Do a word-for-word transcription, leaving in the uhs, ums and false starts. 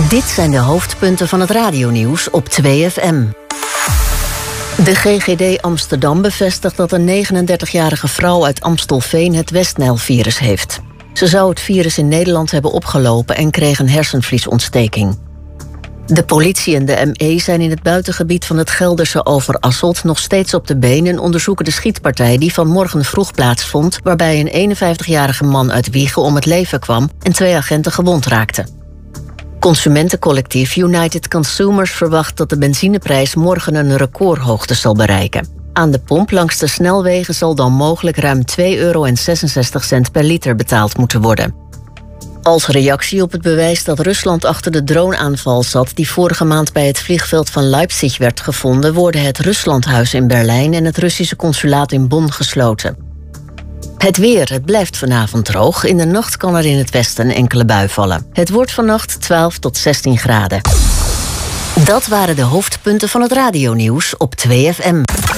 Dit zijn de hoofdpunten van het radionieuws op twee F M. De G G D Amsterdam bevestigt dat een negenendertigjarige vrouw uit Amstelveen het Westnijlvirus heeft. Ze zou het virus in Nederland hebben opgelopen en kreeg een hersenvliesontsteking. De politie en de M E zijn in het buitengebied van het Gelderse Overasselt nog steeds op de been en onderzoeken de schietpartij die vanmorgen vroeg plaatsvond, waarbij een eenenvijftigjarige man uit Wijchen om het leven kwam en twee agenten gewond raakten. Consumentencollectief United Consumers verwacht dat de benzineprijs morgen een recordhoogte zal bereiken. Aan de pomp langs de snelwegen zal dan mogelijk ruim twee euro en zesenzestig cent per liter betaald moeten worden. Als reactie op het bewijs dat Rusland achter de droneaanval zat die vorige maand bij het vliegveld van Leipzig werd gevonden, worden het Ruslandhuis in Berlijn en het Russische consulaat in Bonn gesloten. Het weer, het blijft vanavond droog. In de nacht kan er in het westen een enkele bui vallen. Het wordt vannacht twaalf tot zestien graden. Dat waren de hoofdpunten van het radionieuws op twee F M.